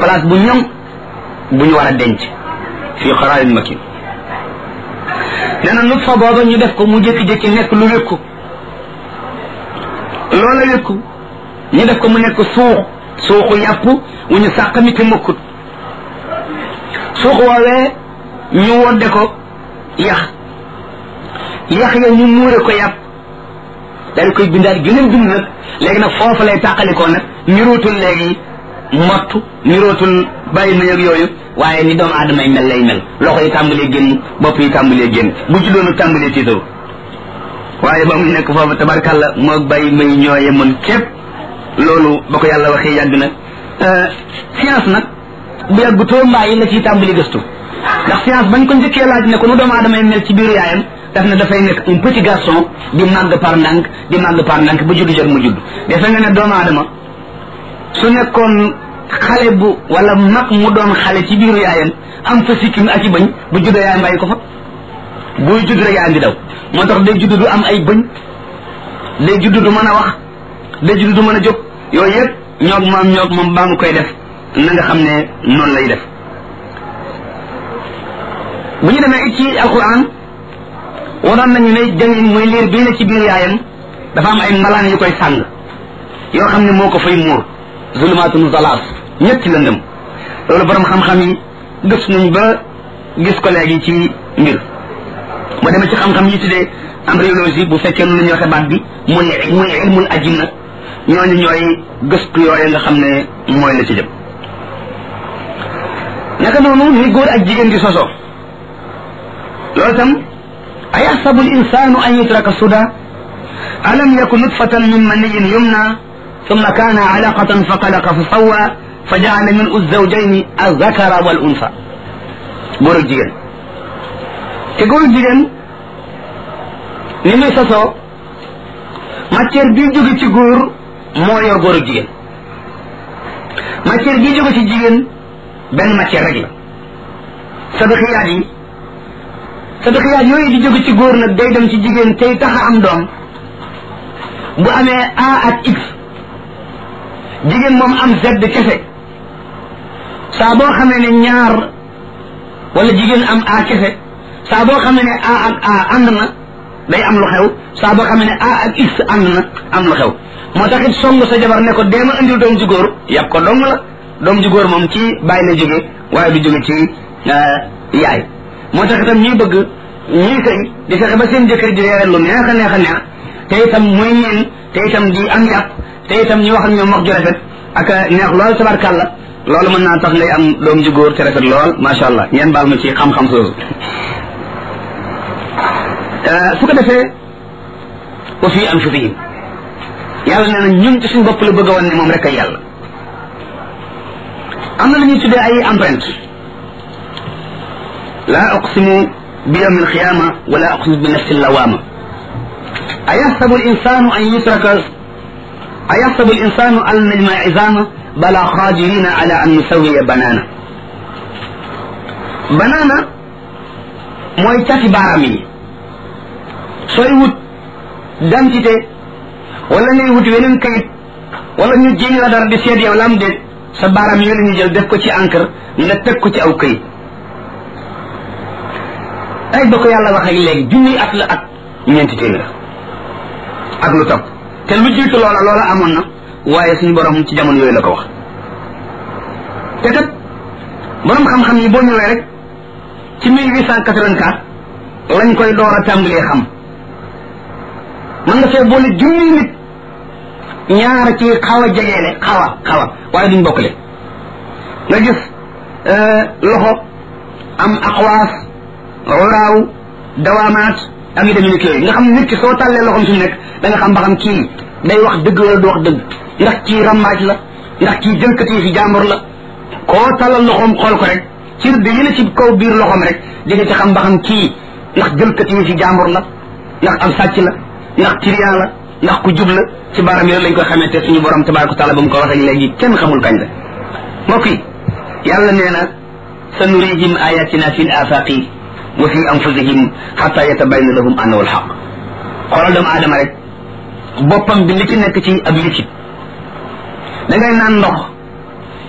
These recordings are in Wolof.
place bu ñoŋ bu ñu war a denc fii qaraarin makin nee na nutfa booba ñu def ko mu jékki-jékki nekk lu wékku loola wékku ñu def ko mu nekk suuxu yàpp wu ñu sàqamite mukkut suux woowee ñu wodde ko yax ya ñu muure ko yàpp daal di koy bindaat gëneen dund nag léegi nag foofu lay tàqalikoo nag nirootul léegi mottu nirootul bàyyi ma ak yooyu waaye ni doomu aadama yi mel lay mel loxo yi tàmbalee génn bopp yi tàmbalee génn bu juddoo nag tàmbalee tiitaru waaye ba mu nekk foofu tabarkàlla moo bàyyi may ñooye mën képp loolu ba ko yàlla waxee yàgg na science nag bu yàgg too mbaa yi la ciy tàmbali gëstu ndax science bañ ko njëkkee laaj ne ko nu doomu aadama yi mel ci biiru yaayam daf ne dafay nekk un petit garçon di màgg par ndànk ba juddu jot mu judd defe nga ne doomu aadama su nekkoon xale bu wala mag mu doon xale ci biiru yaayam am fa sikkim ak i bëñ bu juddoo yaayam bàyyi ko fa buy judd rek yaayam di daw moo tax day judd du am ay bëñ day judd du mën a wax day judd du mën a jóg yooyu yëpp ñoog moom baa mu koy def na nga xam ne noonu lay def bu ñu demee it ci alquran waroon nañu ne jangin muy liir bii ne ci biir yaayam dafa am ay malaan yu koy sàng yoo xam ne moo ko fay muur zulumaatun zalaas ñetti lëndëm loolu borom xam-xam yi gës nañ ba gis ko léegi ci mbir boo demee ci xam-xam yi tuddee embryologie bu fekkee nu la ñuy waxe baat bi muy ilmul ajinna ñooñu ñooy gëstu yooyu nga xam ne mooy la ci jëm naka noonu ni góor ak jigéen di sosoo loolu tam ayaxsabu al insanu an yutraka suda alam yakun nutfatan min maniyin yumna thumma kana alaqatan fa xalaqa fa sawwa fa jaala minhu zawjayni azakara wal unsa góor ak jigéen te góor ak jigéen ni muy sosoo matière bi jóge ci góor moo yor góor ak jigéen matière bi jóge ci jigéen benn matière rek la sadqiyaat yooyu di jóge ci góor nag day dem ci jigéen tey tax a am doom bu amee A ak X jigéen moom am Z kese saa boo xamee ne ñaar wala jigéen am A kese saa boo xamee ne A ak A ànd na day am lu xew saa boo xamee ne A ak X ànd na am lu xew moo tax it song sa jabar ne ko deema indil doom ji góor yàpp ko dong la doom ji góor moom ci bàyyi la jóge waaye du jóge ci yaay moo tax itam ñuy bëgg ñuy sëy di fexe ba seen jëkkër di reere lu neex a neex a neex te itam muy ñeen te itam di am yàpp te itam ñu wax ak ñoom wax ju rafet ak neex lool tabarkàlla loolu mën naa tax ngay am doom ji góor te rafet lool macha allah ngeen baal ma ci xam-xam soosu su ko defee wa fi anfusihim yàlla nee na ñun ci suñu bopp la bëgg a wan ne moom rek ay yàlla am na lu ñuy tuddee ay empreinte la aqsimu bi yawmi alqiyama wala aqsimu bi nafsi lawama ayaxsabu alinsanu an yutraka ayaxsabu alinsanu an najma izama bala qadirina ala an nusawiya banana mooy cati baaraam yi sooy wut dentité wala ngay wut weneen kayit wala ñu jéñ la dara di seet yow lam déet sa baaraam yi la ñu jël def ko ci encre nga teg ko ci aw kayit ay ba ko yàlla wax ak léegi junniy at la ak ñeenti téeméer ak lu topp te lu jiitu loola amoon na waaye suñu borom ci jamono yooyu la ko wax te kat borom xam-xam yi boo ñëwee rek ci 1884 lañ koy door a tàmbalee xam man nga fee boole junniy nit ñaar ci xaw a jegeele xaw a waaye duñ bokkale nga gis loxo am aqwaas uraaw dawaamaat ak yu demee ni yooyu nga xam nit ki soo tàllee loxom suñu nekk da nga xam ba xam kii day wax dëgg wala du wax dëgg ndax kii rambaaj la ndax kii jëlkati fi jàmbur la koo tàllal loxom xool ko rek ci da yële ci kaw biir loxom rek di nga ci xam ba xam kii ndax jëlkati fi jàmbur la ndax am sàcc la ndax tiriyan la ndax ku jub la ci baaram yi lañ koy xamee te suñu borom tabaraka taala ba mu ko waxee léegi kenn xamul kañ la mbokk yi yàlla nee na sa nurihim ayatina fi l afaqi wa fi anfusihim xata yatabayna lahum annahu alxaq xoolal doomu aadama rek boppam bi li ci nekk ci ab liquide da ngay naan ndox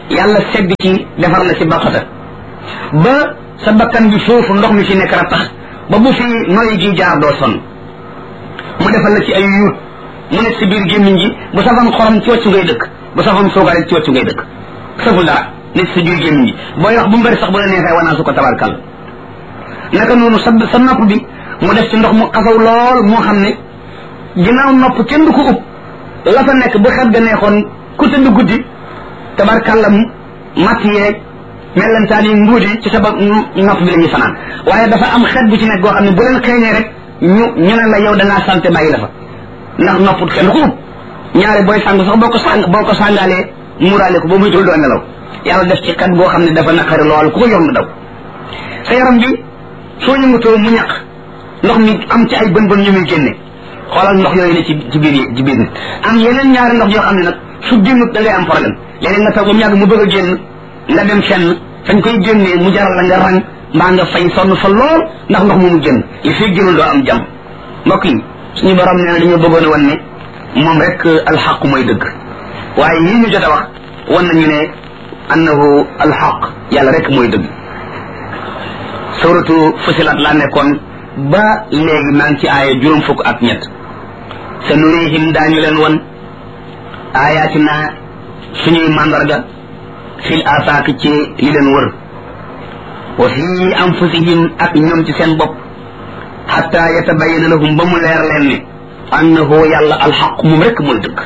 yàlla segg ci defar la ci baqata ba sa bakkan bi foofu ndox mi ci nekk rattax ba bu fi noy gi jaar doo sonn mu defal la ci ay yuut mu nekk si biir gémmiñ gi bu safam xorom ci wàccu ngay dëkk bu safam soogaale ci wàccu ngay dëkk saful dara nekk si biir gémmiñ gi booy wax bu mu bëri sax bu la neexee wanaa su ko tabarkal naka noonu sa nopp bi mu def ci ndox mu xasaw lool moo xam ne ginnaaw nopp kenn du ko ub la fa nekk bu xet ga neexoon ku tëdd guddi tabarkalla matt yeeg mellantaan yi nguut yi ci sa nopp bi la ñuy fanaan waaye dafa am xet bu ci nekk goo xam ne bu leen xeeñee rek ñu ne la yow da ngaa salte bàyyi la fa ndax nopput kenn du ko ub ñaare booy sàng sax boo ko sàngaalee muuraale ko boo muy tul doo nelaw yàlla def ci xet goo xam ne dafa naqari lool ku ko yor na daw sa yaram bi soo yëngatoo mu ñaq ndox mi am ci ay bën bën ñu muy génne xoolal ndox yooyu ne ci biir nit am yeneen ñaari ndox yoo xam ne nag su génnut da ngay am problème léeg-léeg nga toog ba mu yàgg mu bëgg a génn nga dem fenn fañ koy génnee mu jaral la nga rang mbaa nga fay sonn fa lool ndax ndox moomu génn il faut génnul doo am jàmm mbokk yi suñu borom nee na dañoo bëggoon a wan ne moom rek alxaq mooy dëgg waaye yii ñu jot a wax wan nañu ne annahu alxaq yàlla rek mooy dëgg suratu Fusilat laa nekkoon ba léegi maa ngi ci aaya 60 sa nurihim daañu leen won ayatina suñuy mandarga fil afaaqi ci li leen wër wa fi anfusihim ak ñoom ci seen bopp xatta yatabayyana lahum ba mu leer leen ne annahu yàlla alxaq moom rek mooy dëgg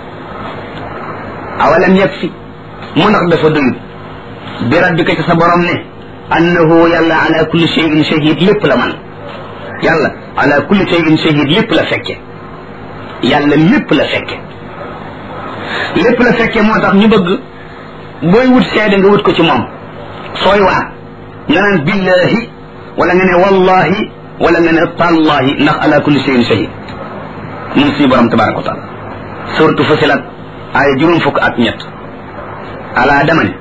awalam yakfi mu ndax dafa doyut bi rabbika ci sa borom ne annahu yàlla ala kulli shay'in shahid lépp la man yàlla ala kulli shay'in shahid lépp la fekke yàlla lépp la fekke lépp la fekke moo tax ñu bëgg booy wut seede nga wut ko ci moom sooy waat nga naan billahi wala nga ne wallahi wala nga ne tallahi ndax ala kulli shay'in shahid moom suñu borom tabaraka wa taala suratu Fusilat ay 60 ala dama ne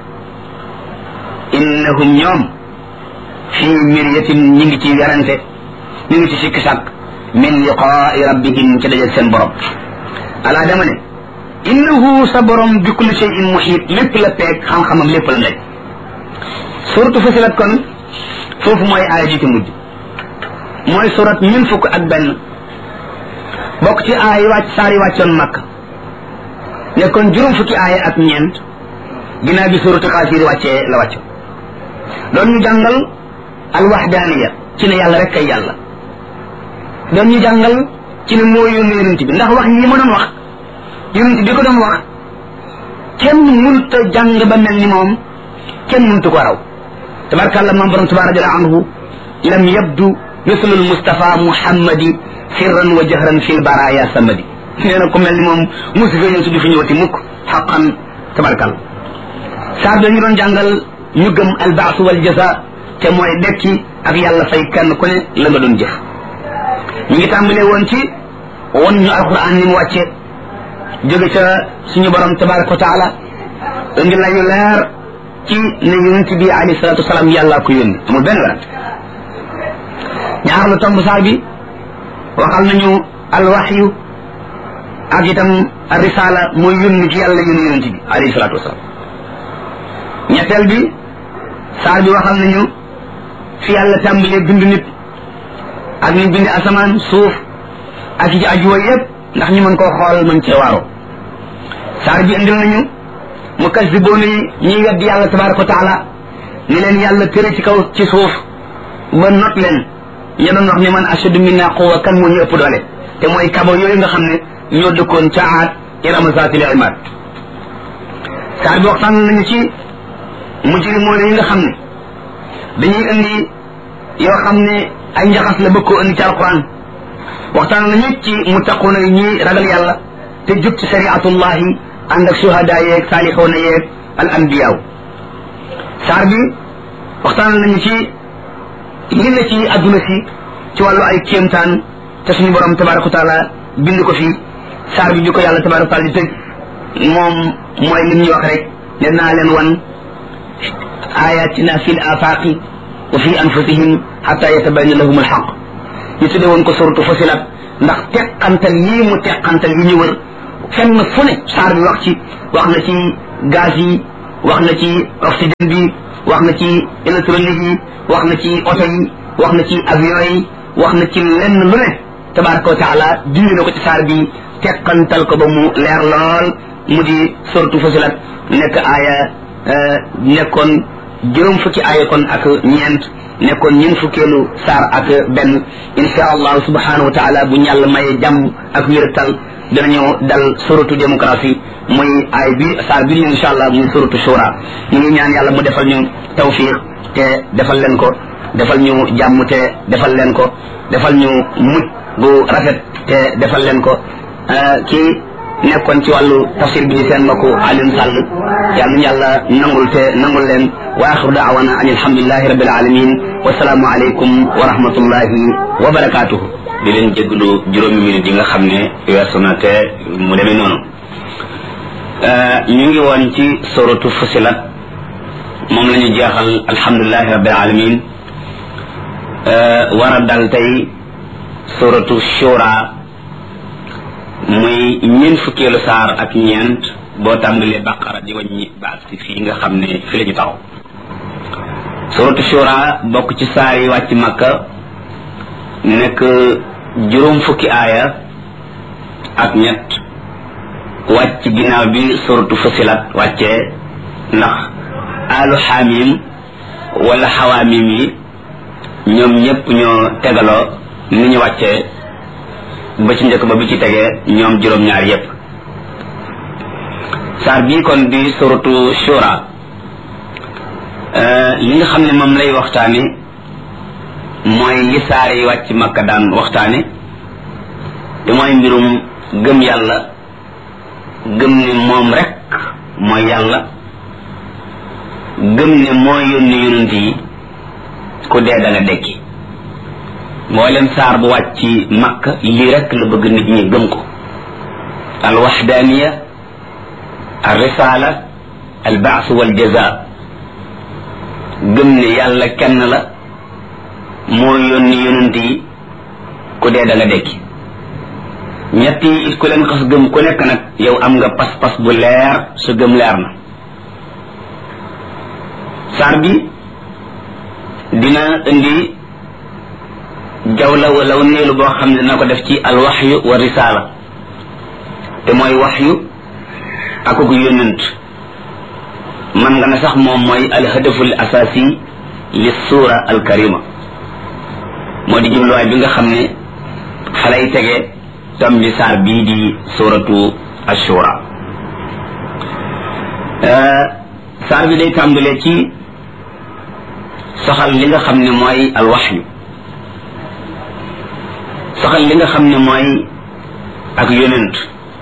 innahum ñoom fii miryatin ñi ngi ci werante ñu ngi ci sikki sàkk min liqaai rabbihim ci dajeeg seen borom ala dama ne innahu sa borom bi kulli shay'in muhiit lépp la peeg xam-xamam lépp la nekk suratu Fusilat kon foofu mooy aaya ji ci mujj mooy surat 1 bokk ci aaya wàcc saar yi wàccoon Makka nekkoon 20 aaya ak ñeent ginnaaw bi suratu Xaafir wàccee la wàcc doon ñu jàngal alwaxdaaniya ci ne yàlla rek kay yàlla doon ñu jàngal ci ne moo yónni yonent bi ndax wax yi ma doon wax yonent bi ko doon wax kenn mënut a jàng ba mel ni moom kenn mënut ko raw tabarkàlla maam borom Tuubaa radiyallaahu anhu lam yabdu mislul Mustafa Muhammadi sirran wa jahran fil baraya samadi nee na ku mel ni moom musu fee ñëw si du fi ñëwati mukk xaqan tabarkàlla saar dañu doon jàngal ñu gëm albaasu wal jaza te mooy dekki ak yàlla fay kenn ku ne la nga doon jëf ñu ngi tàmbalee woon ci won ñu alquran ni mu wàcce jóge ca suñu borom tabaraka wa taala indi lañu leer ci ne yonent bi alayhi salatu wasalaam yàllaa ko yónni amul benn werante ñaar la tomb saar bi waxal nañu alwaxyu ak itam risala mooy yónni ci yàlla yónni yonent bi alayhi salatu wasalaam ñetteel bi saar bi waxal nañu fi yàlla tàmbalee bind nit ak ni bind asamaan suuf ak ci ajuwa yëpp ndax ñu mën koo xool mën cee waaroo saar bi indil nañu mukazziboon yi ñuy weddi yàlla tabaraka wa taala ni leen yàlla tëre ci kaw ci suuf ba not leen ña doon wax ni man ashadu minna quwwa kan moo ñu ëpp doole te mooy kaba yooyu nga xam ne ñoo dëkkoon ca Aad irama zaatil imaad saar bi waxtaan nañu ci mujrimoon yi nga xam ne dañuy indi yoo xam ne ay njaxas la bëgg koo indi ci alquran waxtaan nañu ci muttaquuna yi ñuy ragal yàlla te jub ci shariatullahi ànd ak suhada yeeg saalixoona yeeg al anbiyaaw saar bi waxtaan nañu ci li la ci adduna si ci wàllu ay kéemtaan te suñu borom tabaraka wa taala bind ko fi saar bi ko yàlla tabaraka wa taala di tëj moom mooy lim ñu wax rek ne naa leen wan ayatina fi l afaqi wa fi anfusihim xata yatabayana lahum alxaq ñu tuddee woon ko suratu Fusilat ndax teqantal yii mu teqantal yi ñu wër fenn fu ne saar bi wax na ci gaz yi wax na ci oxygène bi wax na ci électronique yi wax na ci oto yi wax na ci avion yi wax na ci lenn lu ne tabaraka wa taala dindi na ko ci saar bi teqantal ko ba mu leer lool mu di suratu Fusilat nekk aaya nekkoon juróom fukki aaya kon ak ñeent nekkoon ñeent fukkeelu saar ak benn insha allah subhanahu wa taala bu ñàll maye jàmm ak wératal danañu dal suratu démocratie muy aay bi saar bi insha allah muy suratu shura ñu ngi ñaan yàlla mu defal ñu tawfiq te defal leen ko defal ñu jàmm te defal leen ko defal ñu mucc bu rafet te defal leen ko kii nekkoon ci wàllu tafsir bi seen mbokku Alioune Sall yàlla yàlla nangul te nangul leen wa axiru daawana an alhamdulillahi rabbil alamin wa salaamu aleykum wa rahmatullahi wa barakatuhu di leen jégalu juróomi minute yi nga xam ne weesu na te mu demee noonu ñu ngi woon ci suratu Fusilat moom la ñu jeexal alhamdulillahi rabbil alamin war a dal tey suratu shura muy ñeent fukkeelu saar ak ñeent boo tàmbalee baqara di wàññi baag ci fii nga xam ne fi la ñu taxaw suratu shura bokk ci saar yi wàcc makka nekk juróom fukki aaya ak ñett wàcc ginnaaw bi suratu Fusilat wàccee ndax alu xaamim wala xawaamim yi ñoom ñëpp ñoo tegaloo ni ñu wàccee ba ci njëkk ba bi ci tegee ñoom juróom-ñaar yépp saar bii kon di suratu shura li nga xam ne moom lay waxtaane mooy li saar yi wàcc makka daan waxtaane te mooy mbirum gëm yàlla gëm ne moom rek mooy yàlla gëm ne moo yónni yonent yi ku dee da nga dekki mboolem saar bu wàcc makka lii rek la bëgg nit ñi gëm ko al waxdaaniya al risaala al baas wal jaza gëm ne yàlla kenn la moo yónni yonent yi ku dee da nga dekki ñett yi it ku leen xas gëm ku nekk nag yow am nga pas-pas bu leer sa gëm leer na saar bi dina indi jawla wala neelu boo xam ne dina ko def ci alwaxyu wa risaala te mooy waxyu akuk yónnent man nga ne sax moom mooy alhadaful asasi li suura alkarima moo di jubluwaay bi nga xam ne xalay tege tam bi saar bii di suratu ashura saar bi day tàmbalee ci saxal li nga xam ne mooy alwaxyu saxal li nga xam ne mooy ak yonent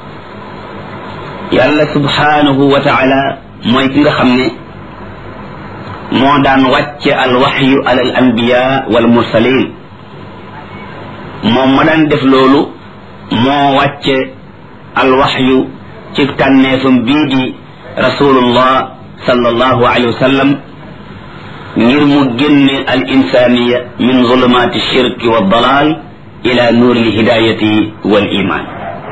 yàlla subhanahu wa taala mooy ki nga xam ne moo daan wàcce alwaxyu ala al anbiya wal mursalin moom ma daan def loolu moo wàcce alwaxyu ci tànneefam bii di rasulullah sallallahu alayhi wa sallam ngir mu génne al insaniya min zulumaati shirki wa dalal ila nuur al hidayati wal iman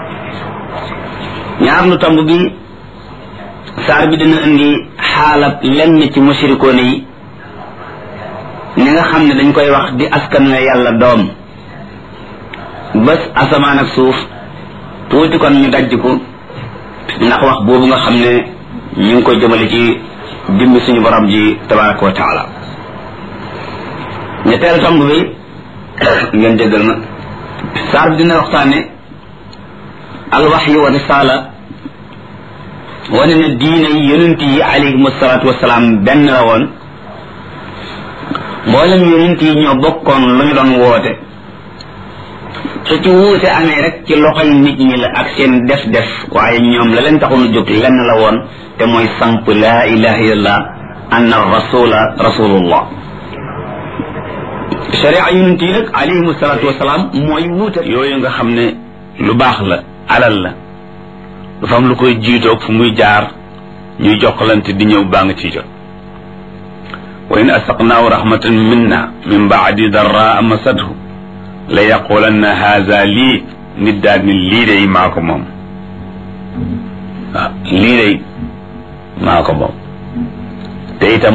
ñaar lu tomb bi saar bi dina indi xaalab lenn ci mushrikoone yi ni nga xam ne dañ koy wax di askan la yàlla doom bés asamaan ak suuf tuuti kon ñu dajj ko ndax wax boobu nga xam ne ñu ngi koy jëmale ci dimbi suñu borom ji tabaraka wa taala ñetteel tomb bi ngeen déggal ma saar bi dina waxtaane alwaxyu wa risaala wane na diine yonent yi alayhim asalaatu wasalaam benn la woon mboolem yonent yi ñoo bokkoon lu ñu doon woote su ci wuute amee rek ci loxoy nit ñi la ak seen def-def waaye ñoom la leen taxoon a jóg lenn la woon te mooy samp laa ilaha illallah anna rasula rasulullah sharia yonent yi nag alayhim asalaatu wasalaam mooy wuute yooyu nga xam ne lu baax la alal la dafa am lu koy jiitoog fu muy jaar ñuy jokkalante di ñëw baa nga ciy jot wa in asaqnaahu rahmatan minna min baadi darraa masathu la yaqulanna haza lii nit daal ni lii day maa ko moom waaw lii day maa ko moom te itam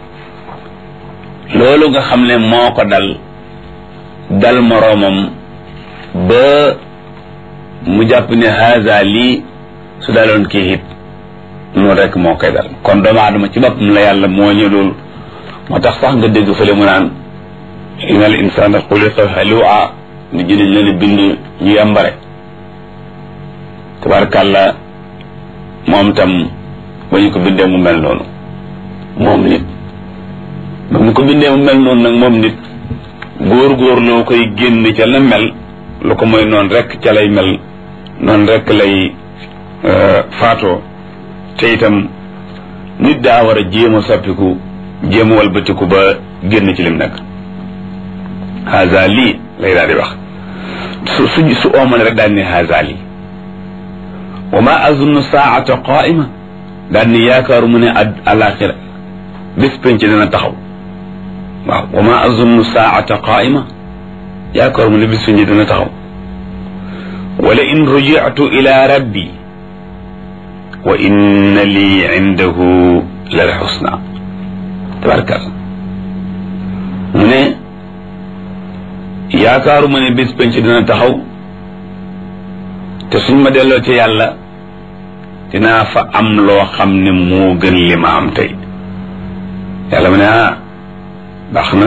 loolu nga xam ne moo ko dal moroomam ba mu jàpp ne haza lii su daloon kii it noonu rek moo koy dal kon doomu aadama ci boppam la yàlla moo ñu loolu moo tax sax nga dégg fële mu naan innal insana xuliqa halua nit ñi dañ leen bind ñu yambare tabarkàlla moom tam ba ñu ko bindee mu mel noonu moom nit ba mu ko bindee mu mel noonu nag moom nit góor loo koy génn ca la mel lu ko mooy noonu rek ca lay mel noonu rek lay faatoo te itam nit daa war a jéem a soppiku jéem a walbatiku ba génn ci lim nekk haza lii lay daal di wax su oomale rek daal ni haza lii wa ma azunnu saata qaima daal ni yaakaaru mu ne alaxira bis penc dana taxaw waaw wa ma azunnu saata qaima yaakaaru mu ne bis penc dana taxaw wala in rujitu ila rabbi wa inna lii indahu lal xusna tabarakalla mu ne yaakaaru ma ne bis penc dina taxaw te suñ ma delloo ci yàlla dinaa fa am loo xam ne moo gën li ma am tey yàlla mu ne baax na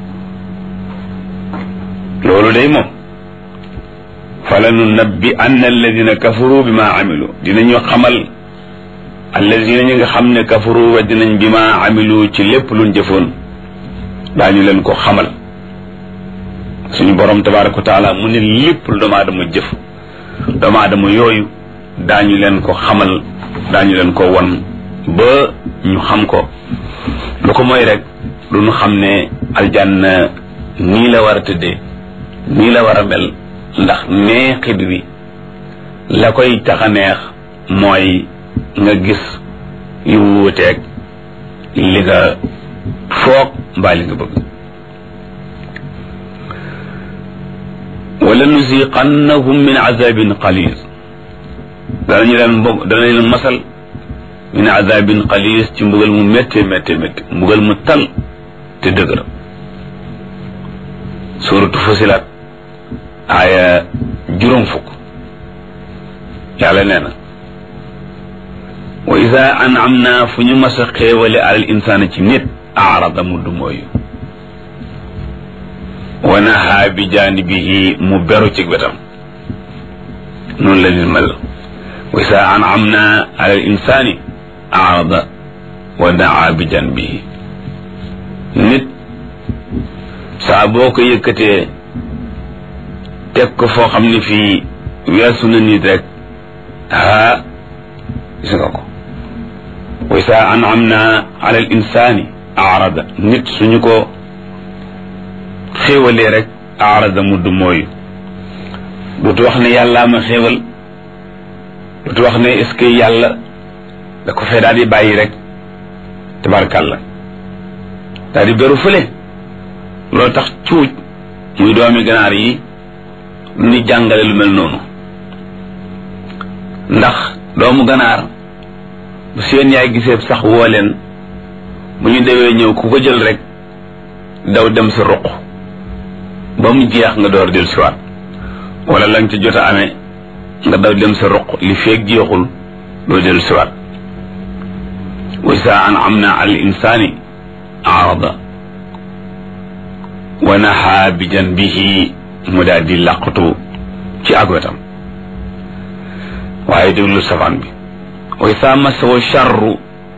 loolu day moom fala nunabbi anna alladina kafaru bi ma amilu dinañu xamal alladina ñi nga xam ne kafaru wa dinañ bi ma amilu ci lépp luñ jëfoon daañu leen ko xamal suñu borom tabaraka wa taala mu ne lépp lu doomu aadama jëf doomu aadama yooyu daañu leen ko xamal daañu leen ko won ba ñu xam ko lu ko mooy rek lu ñu xam ne aljanna nii la war a tëddee nii la war a mel ndax neexit wi la koy tax a neex mooy nga gis yu wuuteeg li nga foog mbaa li nga bëgg wala nuziqannahum min azabin qalil danañ leen masal min azabin qalil ci mbugal mu métti mbugal mu tal te dëgër suratu Fusilat aaya 50 yàlla nee na wa ida an'amna fu ñu mas a xéewale alal insaana ci nit aarada mu du mooyu wa naha bi jaanibihi mu beru ci wetam noonu la nit mel wa ida an'amna alal insaani aarada wa naha bi jaanibihi nit saa boo ko yëkkatee teg ko foo xam ne fii weesu na nit rek gis nga ko wa isa an'amna ala al insani arada nit suñu ko xéewalee rek arada mu du mooyu dootu wax ne yàllaa ma xéewal dootu wax ne est-ce que yàlla da ko fee daal di bàyyi rek tabarkàlla daal di beru fële loolu tax cuuj muy doomi ganaar yi ni jàngale lu mel noonu ndax doomu ganaar bu seen yaay gisee sax woo leen bu ñu dewee ñëw ku ko jël rek daw dem sa ruq ba mu jeex nga door del siwaat wala lañ ca jot a amee nga daw dem sa ruq li feeg jeexul doo del siwaat wa isa an'amna al insani arada wa naha bi janbihi mu daal di làqatu ci ak wetam waaye déglu safaan bi wa isa masahu charru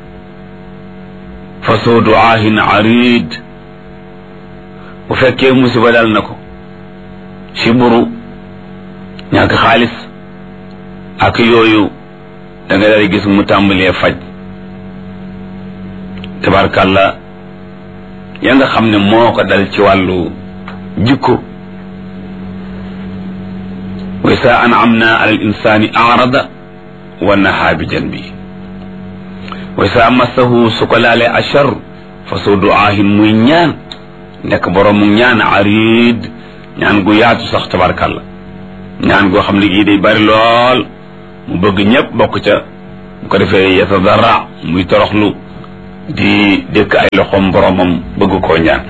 fa soo duaahin arid bu fekkee musiba dal na ko si buru ñàkk xaalis ak yooyu da nga daal di gis mu tàmbalee faj tabarkàlla ya nga xam ne moo ko dal ci wàllu jikko wa isa an'amna ala al insani arada wa naha bi janbi wa isa massahu su ko laalee achar fa soo duaahin muy ñaan nekk boroomu ñaan arid ñaan gu yaatu sax tabarkàlla ñaan goo xam ne gii day bari lool mu bëgg ñëpp bokk ca bu ko defee yatadarra muy toroxlu di dëkk ay loxoom boromam bëgg koo ñaan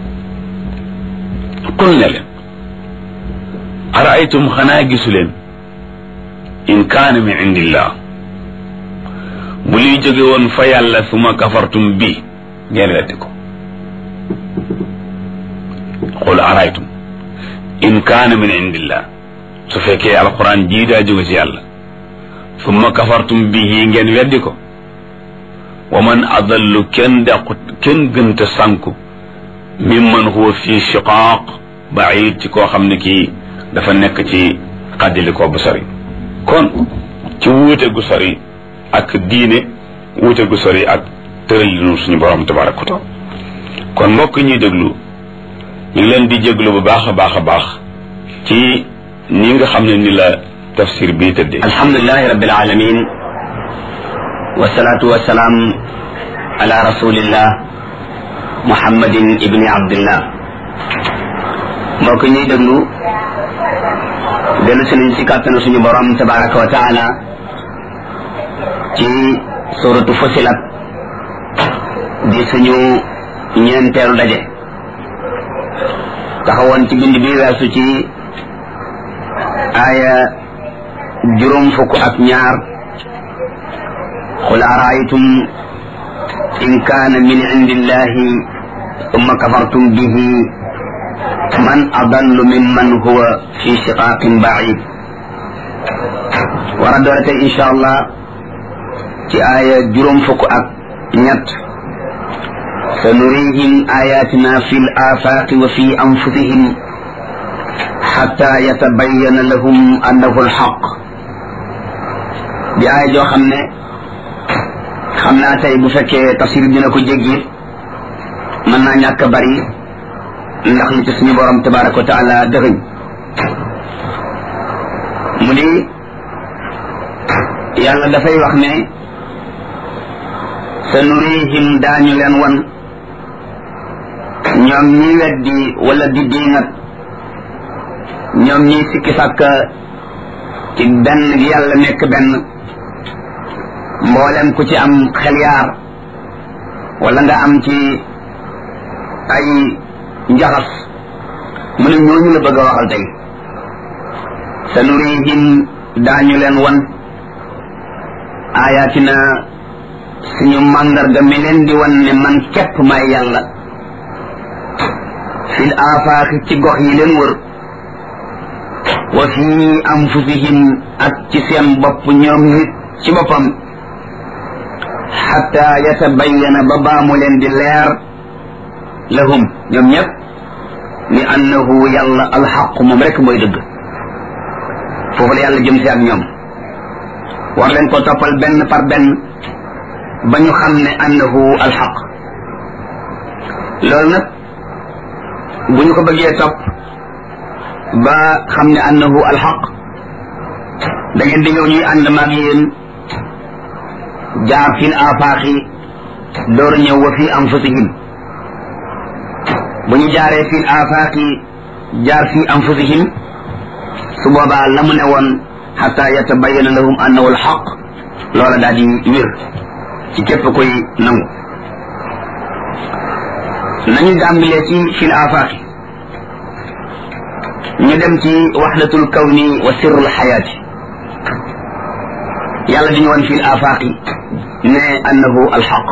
qul ne leen araaytum xanaa gisu leen in kaana min indillah bu liy jóge woon fa yàlla suma kafartum bi ngeen weddi ko qul araaytum in kaana min indillah su fekkee alquran jii daa jóge ci yàlla summa kafartum bihi ngeen weddi ko wa man adallu kenn gënta sànku mimman huwa fi shiqaaq baid ci koo xam ne kii dafa nekk ci xàddilikoo bu sori kon ci wuute gu sori ak diine wuute gu sori ak tëralinu suñu borom tabaraka wa taala kon mbokk ñuy déglu ñu ngi leen di jéglu bu baax a baax a baax ci ni nga xam ne ni la tafsir bii tëddee. alhamdulilahi rabbil alamin wasalaatu wasalaam ala rasulillah muhammadin ibni abdillah mbokk ñuy déglu dellu si nañ si kàttanu suñu borom tabaraka wa taala ci suratu fusilat di suñu ñeenteelu daje taxawoon ci bind bi weesu ci aaya juróom fukk ak ñaar qul araaytum in kaana min indillahi thumma kafartum bihi man adallu mimman huwa fi shiqaaqin baid war a doore tey insha allah ci aaya juróom fukk ak ñett sanurihim ayatina fi l afaaqi wa fi anfusihim xatta yatabayyana lahum annahu alxaq di aaya joo xam ne xam naa tey bu fekkee tafsir dina ko jéggi mën naa ñàkk a bari ndax li ci suñu borom tabaraka wa taala dëxëñ mu di yàlla dafay wax ne sa nurihim daañu leen wan ñoom ñi weddi wala di diingat ñoom ñi sikki sàkk ci benn gi yàlla nekk benn mboolem ku ci am xel yaar wala nga am ci ay njaxas mu ne ñooñu la bëgg a waxal tey sa nurihim daañu leen wan ayatina suñu màndarga mi leen di wan ne man képp may yàlla fil afaaxi ci gox yi leen wër wa fi anfusihim ak ci seen bopp ñoom nit ci boppam xatta yatabayyana ba baamu leen di leer lahum ñoom ñëpp ni annahu yàlla alxaq moom rek mooy dëgg foofu la yàlla jëm si ak ñoom war leen ko toppal benn par benn ba ñu xam ne annahu alxaq loolu nag bu ñu ko bëggee topp ba xam ne annahu alxaq da ngeen di ñëw ñuy ànd maag yéen jaar fil afaaxi door a ñëw wa fi anfusihim bu ñu jaaree fil afaaxi jaar fi anfusihim su boobaa la mu ne woon xata yatabayyana lahum annahu alxaq loola daal di wér ci képp koy nangu nañu dàmbilee ci fil afaaxi ñu dem ci waxdatul kawni wa sirrul xayaati yàlla di ñu woon fil afaaxi ne annahu alxaq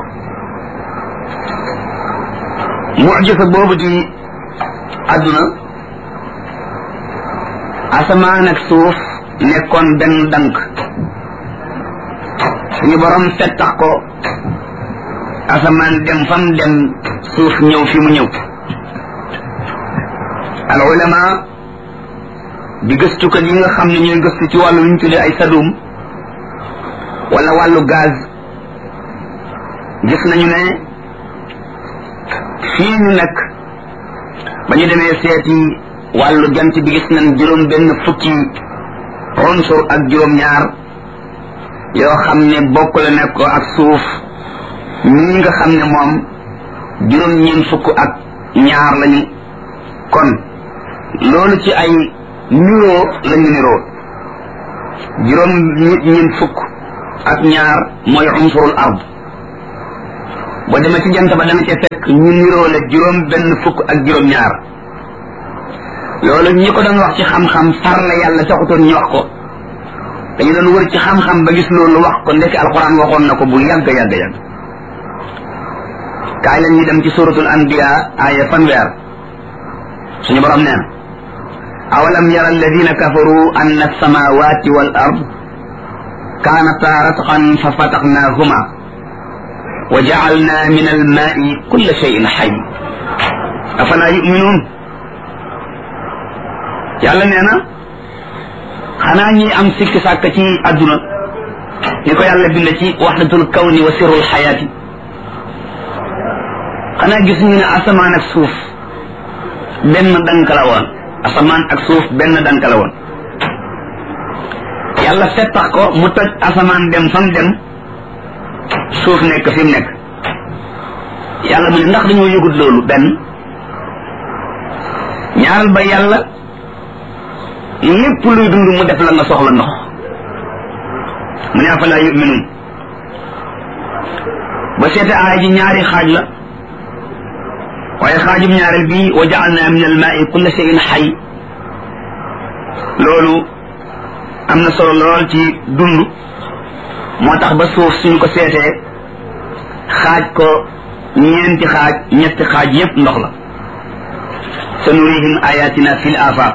mucjisa boobu di àdduna asamaan ak suuf nekkoon benn dank suñu borom fettax ko asamaan dem fam dem suuf ñëw fi mu ñëw al ulama di gëstukat yi nga xam ne ñooy gëstu ci wàllu lu ñu tuddee ay sadum wala wàllu gaz gis nañu ne fii ñu nekk ba ñu demee seeti wàllu jant bi gis nañ juróom benn fukki unsur ak juróom ñaar yoo xam ne bokk la nekk ko ak suuf ñi nga xam ne moom juróom ñeen fukk ak ñaar lañu kon loolu ci ay niroo lañu niroo juróom ñeen fukk ak ñaar mooy unsurul ard boo demee ci jant ba dana ca fekk ñu niroole juróom benn fukk ak juróom ñaar loolu ñi ko doon wax ci xam-xam far la yàlla taxutoon ñu wax ko dañu doon wër ci xam-xam ba gis loolu wax ko ndekki alquran waxoon na ko bu yàgg kaay leen ñu dem ci suratul anbiya aya fanweer suñu borom neen awalam yara alladina kafaru anna alsamawati wal ard kanata ratqan fa fataxnahuma wa jacalna min almaai kulla cheyin xay afala yuminuun yàlla nee na xanaa ñi am sikki sàkk ci adduna ni ko yàlla bind ci waxdatul kawni wa sirrul xayaati xanaa gis ñu ne asamaan ak suuf benn dank la woon asamaan ak suuf benn dank la woon yàlla fettax ko mu toj asamaan dem fam dem suuf nekk fi mu nekk yàlla mu ne ndax dañoo yëgut loolu benn ñaaral ba yàlla lépp luy dund mu def la nga soxla ndox mu ne afala yuminuun ba seete aaya ji ñaari xaaj la waaye xaajum ñaareel bi wa ja'alna min al-maa'i kulla shay'in hayy loolu am na solo lool ci dund moo tax ba suuf suñu ko seetee xaaj ko ñeenti xaaj ñetti xaaj yépp ndox la sanurihim ayatina fil afaq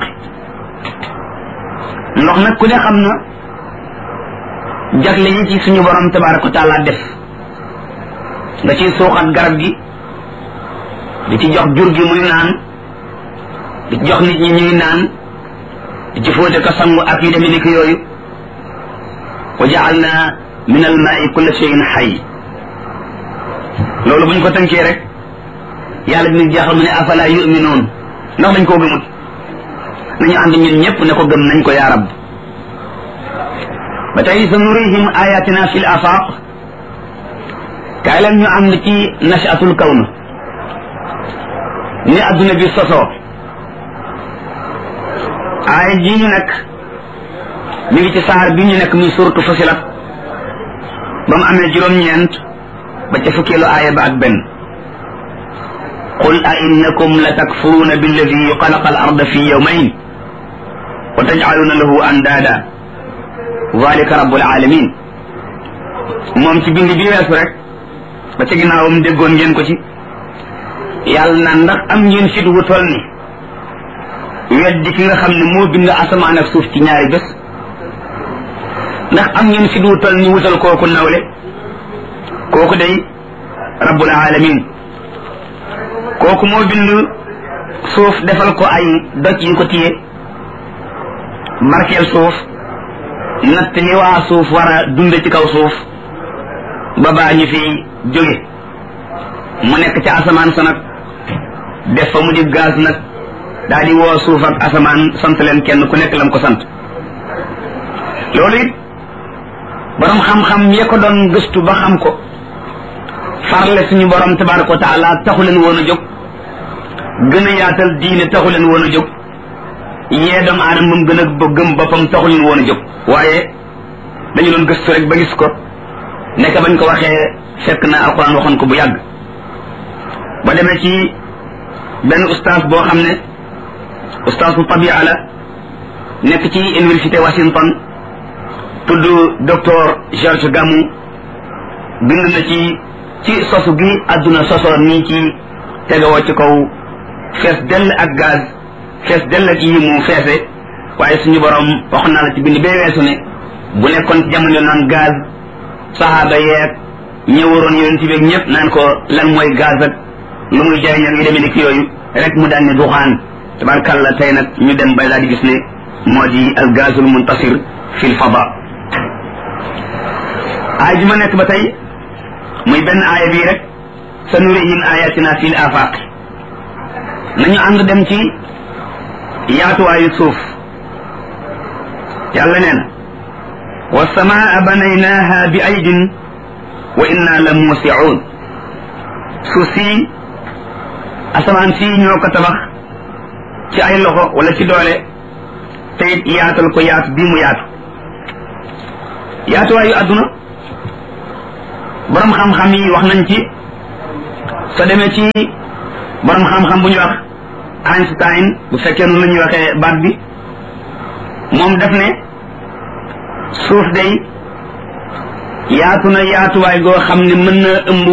ndox nag ku ne xam na jagle yi ci suñu borom tabaraka wa taala def nga ciy suuxat garab gi di ci jox jur gi muy naan di ci jox nit ñi ñuy naan di ci fóote ko sangu ak yu demee ni ki yooyu wa ja'alna min al-maa'i kulla shay'in hayy loolu bu ñu ko tënkee rek yàlla dina jeexal mu ne afala yu'minuun ndax dañ koo gëmut nañu ànd ñun ñëpp ne ko gëm nañ ko yaa rab ba tey sa nurihim ayatina fil afaq kaay leen ñu ànd ci nashatul kawn ni adduna bi sosoo aaya ji ñu nekk mi ngi ci saar bi ñu nekk muy suratu Fussilat ba mu amee juróom-ñeent ba ca fukkeelu aaya ba ak benn qul a innakum la takfuruuna billadi xalaqa al arda fi yawmayn wa tajcaluuna lahu andaada dalika rabbul alamin moom ci bind bi weesu rek ba ca ginnaawam déggoon ngeen ko ci yàlla na ndax am ngeen fit wu toll ni weddi ki nga xam ne moo bind asamaan ak suuf ci ñaari bés ndax am ngeen fit wu toll ni wutal kooku nawle kooku day rabbul alamin kooku moo bind suuf defal ko ay doj yu ko téye barkeel suuf natt li waa suuf war a dund ci kaw suuf ba baa ñu fi jóge mu nekk ca asamaan sa nag def fa mu di gaz nag daal di woo suuf ak asamaan sant leen kenn ku nekk lam ko sant loolu it borom xam-xam ya ko doon gëstu ba xam ko farle suñu borom tabaraka wa taala taxu leen woon a jóg gën a yaatal diine taxu leen woon a jóg yee doomu aadama moom gën a gëm boppam taxu leen woon a jóg waaye dañu doon gëstu rek ba gis ko nekk bañ ko waxee fekk na alquran waxoon ko bu yàgg ba demee ci benn ustaas boo xam ne ustaas bu tabia la nekk ci université Washington tudd docteur George Gamow bind na ci sosu gi adduna sosoo nii ci tegawoo ci kaw fees dell ak gaz fees dell ak yi mu feese waaye suñu borom wax naa la ci bind bee weesu ne bu nekkoon ci jamono naan gaz sahaaba yeeg ñëwaroon yonent bi ñëpp naan ko lan mooy gaz ak lu muy jariñ ak yu demee ni ki yooyu rek mu daal ne duxaan tabarkàlla tey nag ñu dem bay daal di gis ne moo di al gazul muntasir fil fada aay bi ma nekk ba tey muy benn aaya bii rek sa nurihim ayatina fil afaq nañu ànd dem ci yaatuwaayu suuf yàlla nee na wassamaa banaynaha bi aydin wa inna la muusiun suuf si asamaan si ñoo ko tabax ci ay loxo wala ci doole te it yaatal ko yaatu bii mu yaatu yaatuwaayu adduna borom xam-xam yi wax nañ ci soo demee ci borom xam-xam bu ñuy wax Einstein bu fekkee noonu la ñuy waxee baat bi moom def ne suuf day yaatu na yaatuwaay goo xam ne mën na ëmb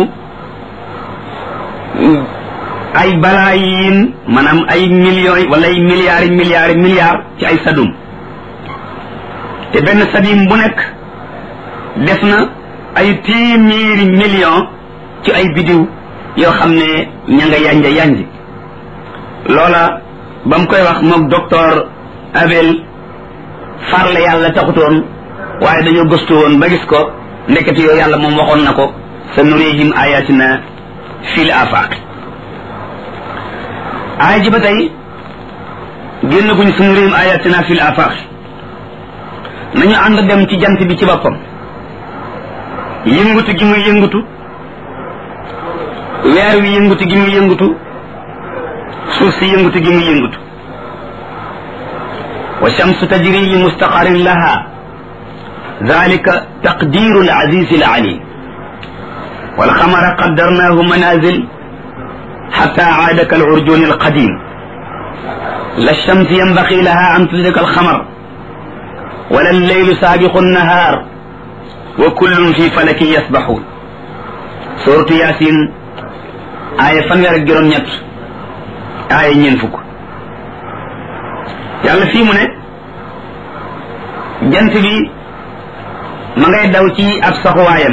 ay balaayin maanaam ay millions wala ay milliards ci ay sadum te benn sadim bu nekk def na ay téeméeri millions ci ay bidiw yoo xam ne ña nga yanj loola ba mu koy wax moog docteur Abel farle yàlla taxutoon waaye dañoo gëstu woon ba gis ko ndekete yoo yàlla moom waxoon na ko sa nurihim ayatina fil afaq aaya ji ba tey génn guñ sa nurihim ayatina fil afaq nañu ànd dem ci jant bi ci boppam yëngutu gi muy yëngutu weer wi yëngutu gi muy yëngutu suuf si yëngutu gi muy yëngutu wa shamsu tajri li mustaqarin laha dalika taqdiru al-aziz al-alim wal qamara qaddarnahu manazil hatta aada kal-urjun al-qadim la shamsu yanbaghi laha an tudrika al-qamar wala al-laylu sabiqu an-nahar wa kullun fi falakin yasbahun suratu yasin aaya fanweer ak juróom-ñett aaya ñeen fukk yàlla fii mu ne jant bi ma ngay daw ci ab saxuwaayam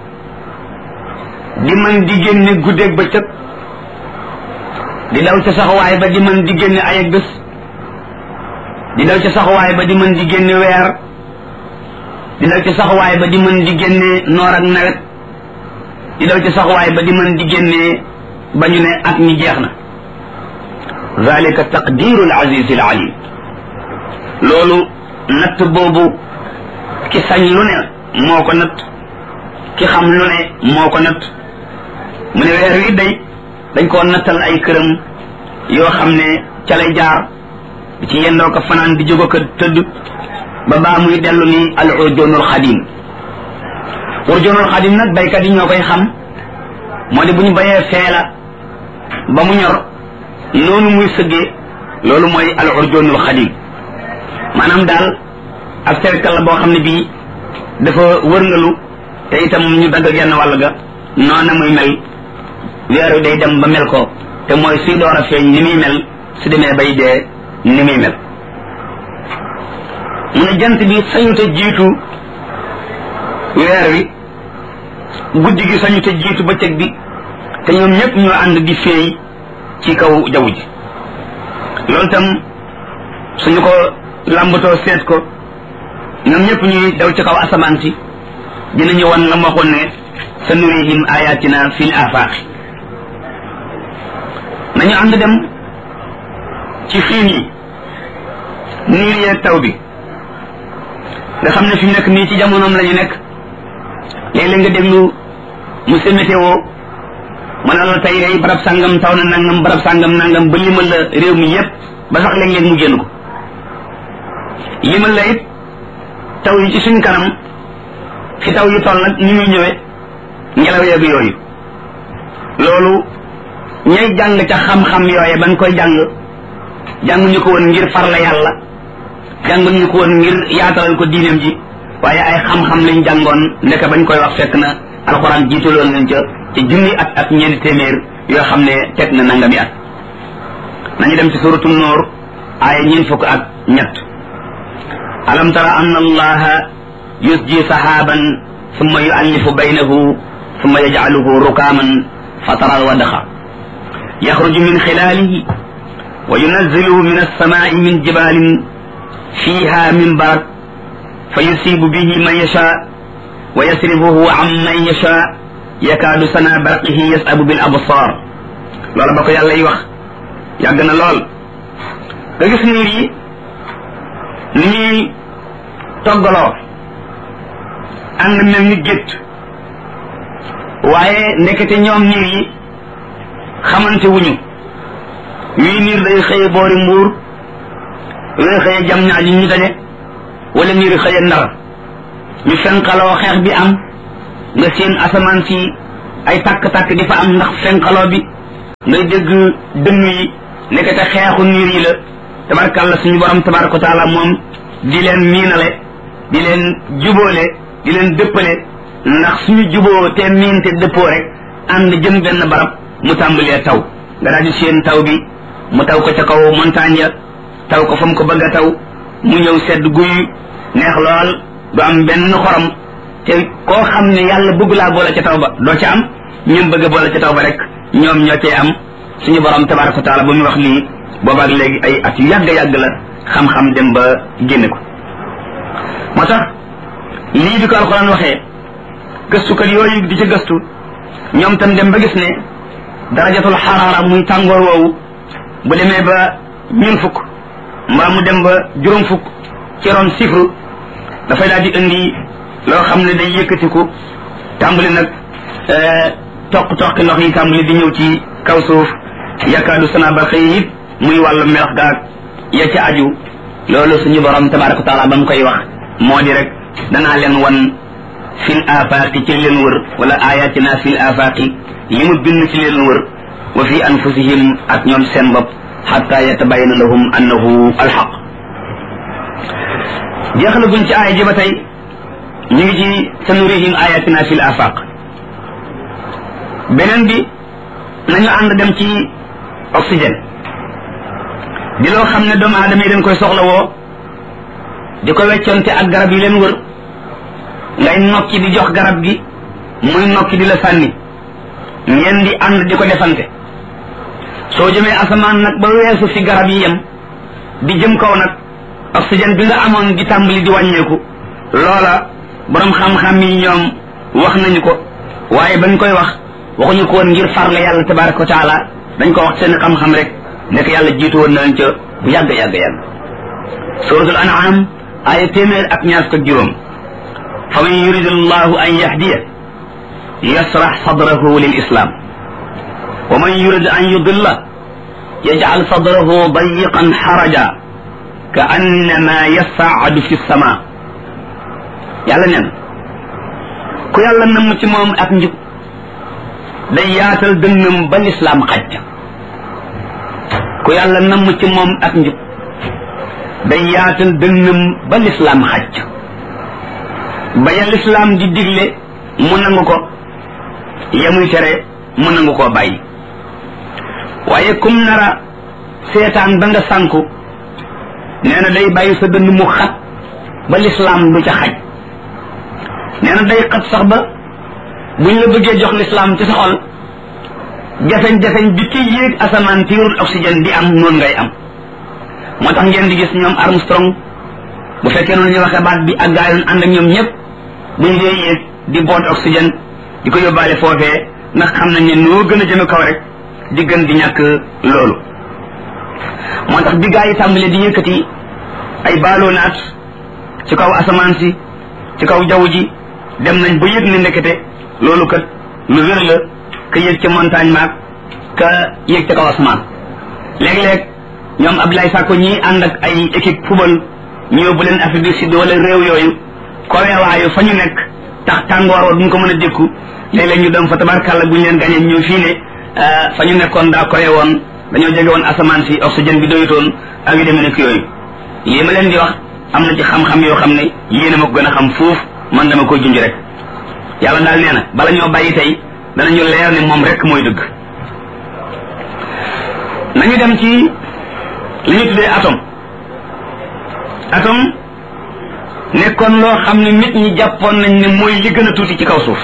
di mën di génne guddeeg bëccëg di daw ca saxuwaay ba di mën di génne ay ak bés di daw ca saxuwaay ba di mën di génne weer di daw ca saxuwaay ba di mën di génne noor ak nawet di daw ca saxuwaay ba di mën di génne ba ñu ne at mi jeex na zalika taqdiru al aziz al alim loolu natt boobu ki sañ lu ne moo ko natt ki xam lu ne moo ko natt mu ne weer wi day dañ koo nattal ay këram yoo xam ne ca lay jaar di ci yendoo ko fanaan di jóg ko tëdd ba baa muy dellu ni al urjoonul xadim urjoonul xadim nag baykat yi ñoo koy xam moo di bu ñu bayee feela ba mu ñor noonu muy sëggee loolu mooy al urjoonul xadim maanaam daal ab cercle la boo xam ne bii dafa wërngalu te itam ñu dagg genn wàll ga noona muy mel weeru day dem ba mel ko te mooy suy door a feeñ ni muy mel su demee bay dee ni muy mel mu ne jant bi sañu te jiitu weer wi guddi gi sañu te jiitu bëccëg bi te ñoom ñëpp ñoo ànd di feey ci kaw jaww ji loolu tam suñu ko làmbatoo seet ko ñoom ñëpp ñuy daw ci kaw asamaan si dinañu wan la ma waxoon ne sa nurihim ayatina fil afaq nañu ànd dem ci xiin yi niir yeeg taw bi nga xam ne fi mu nekk nii ci jamonoom la ñu nekk léeg-léeg nga déglu monsieur météo ma ne la tey day barab sàngam taw na nangam barab sàngam nangam ba limal la réew mi yépp ba sax léeg-léeg mu génn ko limal la it taw yi ci suñ kanam fi taw yi toll nag ni muy ñëwee ngelaw yeeg yooyu loolu ñay jàng ca xam-xam yooye bañ koy jànguñu ko woon ngir farla yàlla jànguñu ko woon ngir yaatalal ko diineem ji waaye ay xam-xam lañ jàngoon ndeke bañ koy wax fekk na alxuraan jiitaloon leen ca ci junni at ak ñeenti téeméer yoo xam ne teg na nangami at nañu dem ci suratu Nuur aaya ñeent fukk ak ñett alam tara anna allaha yusji sahaban thumma yu'allifu baynahu thumma yaj'aluhu rukaman fatara alwadqa yakhruju min khilalihi wa yunazzilu min as-sama'i min jibalin fiha min barak fayusibu bihi man yasha wa yasrifuhu an man yasha yakaadu sana barqihi yasabu bil absar loola ba ko yàlla yi wax yàgg na lool nga gis niir yi ni ñuy toggaloo ànd mel ni gétt waaye ndekete ñoom niir yi xamante wuñu wii niir day xëye boori mbuur wii xëye jam ñaaj ñu daje wala niir xëye ndar ñu fenqaloo xeex bi am nga seen asamaan si ay tàkk-tàkk di fa am ndax fenqaloo bi ngay dégg dënn yi nekkate xeexu niir yi la tabarkàlla suñu borom tabaraka wa taala moom di leen miinale di leen jubóole di leen dëppale ndax suñu juboo te miin te dëppoo rek ànd jëm benn barab mu tàmbalee taw nga daal di seen taw bi mu taw ko ca kaw montagne ya taw ko fa mu ko bëgg a taw mu ñëw sedd guy neex lool du am benn xorom te koo xam ne yàlla bëgg laa boole ca taw ba doo ca am ñun bëgg a boole ca taw ba rek ñoom ñoo cee am suñu borom tabaraka wa taala ba muy wax lii boobaak léegi ay at yu yàgg la xam-xam dem ba génne ko moo tax lii bi ko alxuraan waxee gëstukat yooyu di ca gëstu ñoom tam dem ba gis ne darajatul xaraara muy tàngoor woowu bu demee ba 1000 fukk mbaa mu dem ba 5 fukk ci ron sifru dafay daal di indi loo xam ne day yëkkatiku tàmbali nag toq ndox yi tàmbali di ñëw ci kaw suuf yakaadu sana ba xëy it muy wàllu melax gaag ya ca aju loolu suñu borom tabaraka wa taala ba mu koy wax moo di rek danaa leen wan fil afaqi ci leen wër wala ayatina fil afaqi yi mu bind ci leen wër wa fi anfusihim ak ñoom seen bopp xatta yatabayana lahum annahu alxaq jeexal guñ ci aaya ji ba tey ñu ngi ci sanurihim ayatina fil afaq beneen bi nañu ànd dem ci oxygène di loo xam ne doomu aadama yi dañ koy soxla woo di ko wecconte ak garab yi leen wër ngay nokki di jox garab gi muy nokki di la sànni ngeen di ànd di ko defante soo jëmee asamaan nag ba weesu fi garab yi yem di jëm kaw nag oxygène bi nga amoon di tàmbali di wàññeeku loola borom xam-xam yi ñoom wax nañu ko waaye bañ koy wax waxuñu ko woon ngir farle yàlla tabaraka wa taala dañ ko wax seen xam-xam rek nekk yàlla jiitu woon na leen ca bu yàgg suratul an'am aaya 100 fa man yuridu llahu an yahdiya yasrax sadrahu lil islam wa man yurid an yudilla yajcal sadrahu dayiqan xaraja ka annama yasaadu fi sama yàlla neen ku yàlla namm ci moom ak njub day yaatal dënnam ba lislaam xaj ku yàlla namm ci moom ak njub day yaatal dënnam ba lislaam xaj ba ya lislaam di digle mu nangu ko yamuy tere mu nangu koo bàyyi waaye kum nara seetaan ba nga sànku nee na day bàyyi sa dënn mu xat ba lislaam du ca xaj nee na day xat sax ba buñ la bëggee jox lislaam ci sa xol jafeñ-jafeñ bi ci yéeg asamaan tiirul oxygène di am noonu ngay am moo tax ngeen di gis ñoom Armstrong bu fekkee noonu ñu waxee baat bi ak gaa yoon ànd ak ñoom ñëpp buñ dee yéeg di boot oxygène di ko yóbbaale foofee ndax xam nañ ne noo gën a jëme kaw rek di gën di ñàkk loolu moo tax bi gaa yi tàmbalee di yëkkati ay ballonnaat ci kaw asamaan si ci kaw jaww ji dem nañ ba yëg ne ndekete loolu kat lu wér la ka yëg ca montagne maag ka yëg ca kaw asamaan léeg-léeg ñoom Abdoulaye Sakko ñii ànd ak ay équipe football ñu yóbbu leen Afrique du Sud wala réew yooyu koweewaayu fa ñu nekk tax tàngoor wa duñ ko mën a dékku léeg-léeg ñu dem fa tabarkàlla buñ leen gañee ñëw fii ne fa ñu nekkoon daa kowe woon dañoo jege woon asamaan si oxygène bi doyutoon ak yu demee nekk yooyu lii ma leen di wax am na ci xam-xam yoo xam ne yéen a ma ko gën a xam fuuf man dama koy junj rek yàlla daal nee na bala ñoo bàyyi tey danañu leer ne moom rek mooy dëgg nañu dem ci li ñu tuddee atome nekkoon loo xam ne nit ñi jàppoon nañ ne mooy li gën a tuuti ci kaw suuf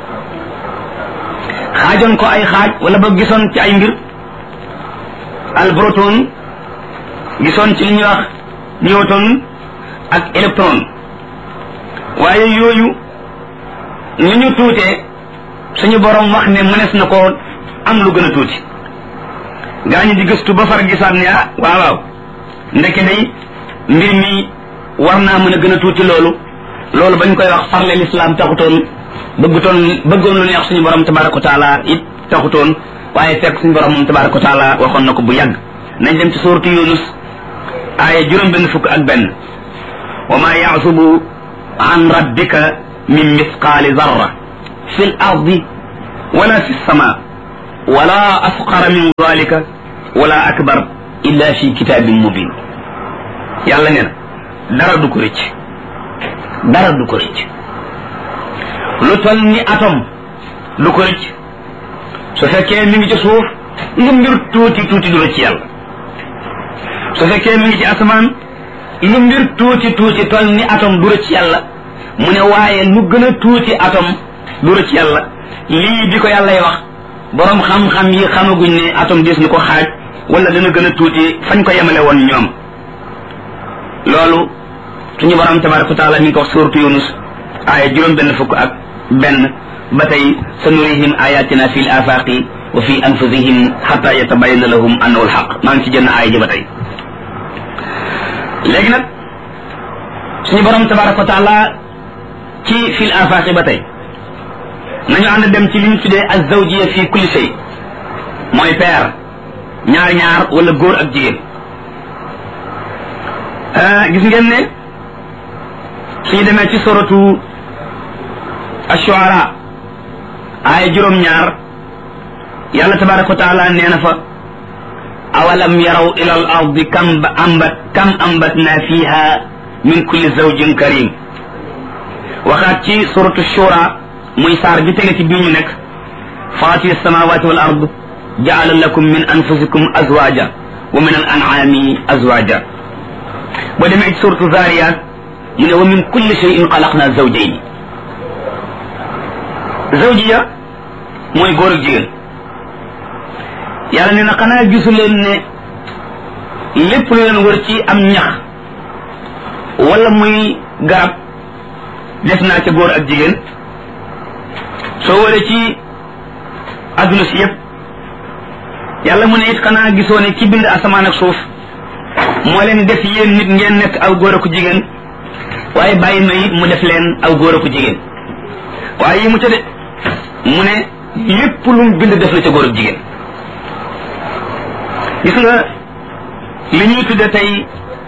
xaajoon ko ay xaaj wala ba gisoon ci ay mbir al proton gisoon ci li ñuy wax newton ak électron waaye yooyu ni ñu tuutee suñu borom wax ne mënees na koo am lu gën a tuuti gaa ñi di gëstu ba far gisaat ne waaw ndeke day mbir mi war naa mën a gën a tuuti loolu bañ koy wax farle lislaam taxutoon bëggoon lu neex suñu borom tabaraka wa taala it taxutoon waaye fekk suñu borom moom tabaraka wa taala waxoon na ko bu yàgg nañ dem ci suuratu Yunus aaya 61 wa ma yaasubu an rabbika min mithqaali zarra fi l ardi wala fi sama wala asqara min dalika wala akbar illa fi kitabin mubin yàlla nee na dara du ko rëcc dara du ko rëcc lu toll ni atom du ko rëcc su fekkee mi ngi ci suuf lu mbir tuuti tuuti du rëcc yàlla su fekkee mi ngi ci asamaan lu mbir tuuti tuuti toll ni atom du rëcc yàlla mu ne waaye lu gën a tuuti atom du rëcc yàlla lii bi ko yàllay wax borom xam-xam yi xamaguñ ne atom des ni ko xaaj wala dana gën a tuuti fañ ko yemale woon ñoom loolu suñu borom tabaraka wa taala mi ngi ko wax suuratu Yunus aaya 61 ba tey sanurihim ayatina fi l afaqi wa fi anfusihim xata yatabayana lahum annahu alxaq maa ngi ci jënn aaya ji ba tey léegi nag suñu borom tabaraka wa taala ci fi l afaqi ba tey nañu ànd dem ci li ñu tuddee azawjiya fi kulli shay mooy paire ñaar wala góor ak jigéen gis ngeen ne suñu demee ci suratu ash-shu'ara aaya 9 yàlla tabaraka wa taala nee na fa awalam yaraw ila al ardi kam ambatna fiha min kulli zawjin karim waxaat ci suratu shura muy saar bi tege ci bii ñu nekk faatiri samawati wal ard jaala lakum min anfusikum azwaja wa min al an'ami azwaja boo demee ci suratu zariyat mu ne wa min kulli shay'in xalaqna zawjayni zawjiya mooy góor ak jigéen yàlla nee na xanaa gisu leen ne lépp lu leen wër ci am ñax wala muy garab def naa ca góor ak jigéen soo wëree ci adduna si yëpp yàlla mu ne it xanaa gisoo ne ci bind asamaan ak suuf moo leen def yéen nit ngeen nekk aw góor ak jigéen waaye bàyyi na it mu def leen aw góor ak jigéen waaye yi mu ca de mu ne lépp lu mu bind def na ca góor ak jigéen gis nga li ñuy tudde tey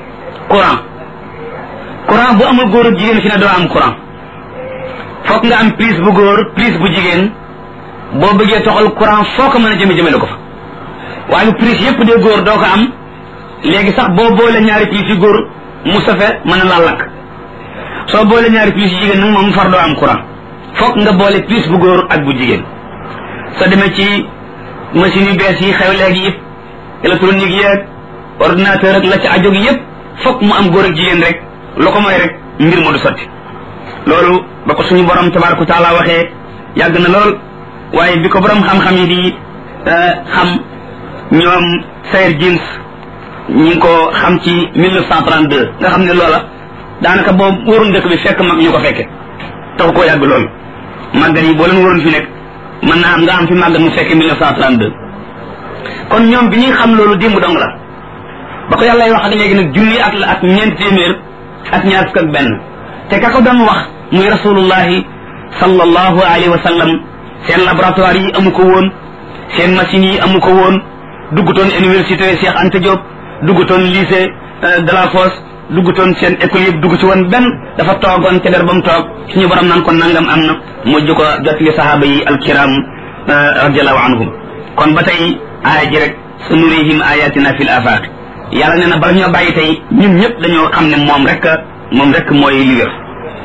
courant bu amul góor ak jigéen fi ne doo am courant fokk nga am prise bu góor prise bu jigéen boo bëggee toxal courant foo ko mën a jëmale ko fa waaye prise yépp de góor doo ko am léegi sax boo boole ñaari prise yu góor mu safe mën a laa lakk soo boole ñaari prise yu jigéen nag moom mu far doo am courant fokk nga boole prise bu góor ak bu jigéen soo demee ci machine yu bees yi xew léegi yëpp électronique yeeg ordinateur ak la ci ajoog yëpp fokk mu am góor ak jigéen rek lu ko mooy rek mbir ma du sotti loolu ba ko suñu borom tabaraka wa taala waxee yàgg na lool waaye bi ko borom xam-xam yi di xam ñoom Sayer Jeans ñi ngi ko xam ci 1932 nga xam ne loola daanaka boobu wóorun dëkk bi fekk mag ñu ko fekke taxu koo yàgg loolu màggat yi boo leen wóorun fi nekk mën naa am nga am fi màggat mu fekke 1932 kon ñoom bi ñuy xam loolu démb dong la ba ko yàlla wax ak léegi nag junni at la ak ñeent téeméer ak ñaar fukk ak benn te ka ko doon wax muy rasulullahi sallallahu alayhi wa sallam seen laboratoire yi amu ko woon seen machines yi amu ko woon duggutoon université Cheikh Anta Diop duggutoon lycée Delafosse duggutoon seen école yëpp dugg ci woon benn dafa toogoon te der ba mu toog suñu borom naan ko nangam am na mujj ko jotli sahaaba yi alkiram radiallahu anhum kon ba tey aaya ji rek sanurihim ayatina fil afaq yàlla nee na bala ñoo bàyyi tey ñun ñëpp dañoo xam ne moom rek mooy li wér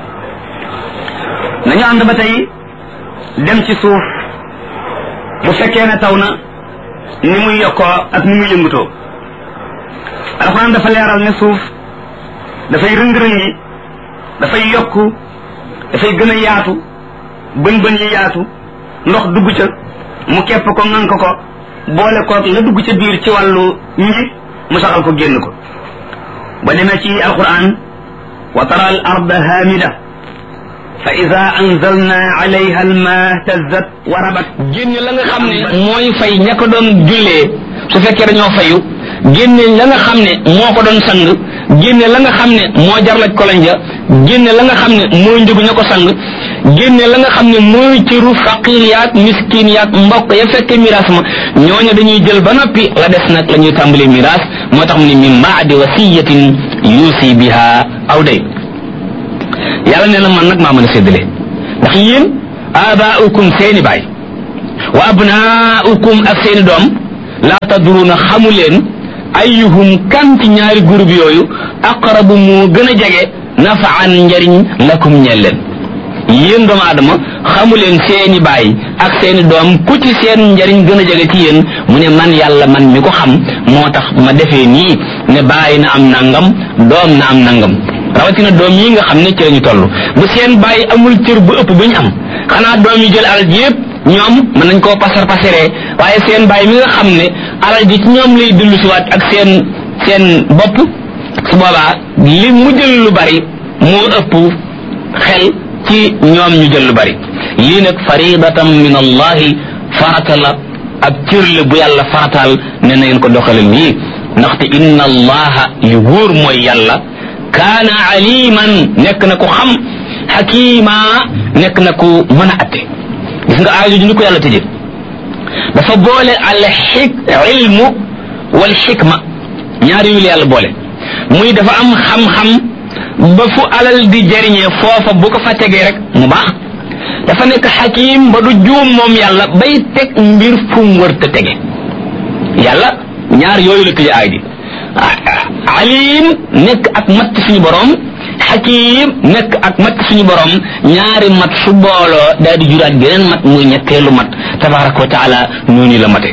nañu ànd ba tey dem ci suuf bu fekkee ne taw na ni muy yokkoo ak ni muy yëngutoo alxuraan dafa leeral ne suuf dafay rëng-rëngi dafay yokku dafay gën a yaatu bën yi yaatu ndox dugg ca mu kepp ko ŋànk ko boole koog la dugg ca biir ci wàllu nji mu saxal ko génn ko ba demee ci alquran wa tara al arda hamida fa ida anzalna alayha alma tazzat wa rabat génne la nga xam ne mooy fay ña ko doon jullee su fekkee dañoo fayu génne la nga xam ne moo ko doon sang génne la nga xam ne moo jarlaj kolonja génne la nga xam ne mooy njëgu ña ko sang génne la nga xam ne mooy cëru faqir yaag miskin yaag mbokk ya fekke miraas ma ñooñu dañuy jël ba noppi la des nag la ñuy tàmbalee miraas moo tax mu ne min baadi wasiyatin yuusi biha aw day yàlla nee na man nag maa mën a séddale ndax yéen abaaukum seeni baay wa abnaaukum ak seeni doom laa tadruuna xamu leen ayyuhum kan ci ñaari groupe yooyu aqrabu moo gën a jege nafaan njariñ lakum ñeel leen yéen doomu aadama xamu leen seeni baay ak seeni doom ku ci seen njariñ gën a jege ci yéen mu ne man yàlla man mi ko xam moo tax ma defee nii ne baay na am nangam doom na am nangam rawatina doom yi nga xam ne ci lañu toll bu seen baay amul cër bu ëpp bi ñu am xanaa doom yi jël alal ji yëpp ñoom mën nañ koo pasaree waaye seen baay mi nga xam ne alal ji ci ñoom lay dellu si waat ak seen bopp su boobaa li mu jël lu bari moo ëpp xel ci ñoom ñu jël lu bari lii nag faridatan min allahi farata la ab cër la bu yàlla farataal ne na ngeen ko doxale nii ndaxte inna allaha li wóor mooy yàlla kaana aliman nekk na ku xam xakima nekk na ku mën a atte gis nga aajo ji ni ko yàlla tëjee dafa boole al ilmu wal xikma ñaari yu la yàlla boole muy dafa am xam-xam ba fu alal di jariñee foofa bu ko fa tegee rek mu baax dafa nekk xakim ba du juum moom yàlla bay teg mbir fu mu wër te tege yàlla ñaar yooyu la tëjee aay ji alim nekk ak mat suñu borom xakim nekk ak mat suñu borom ñaari mat su booloo daal di juraat geneen mat muy ñetteelu mat tabaraka wa taala noonu la mate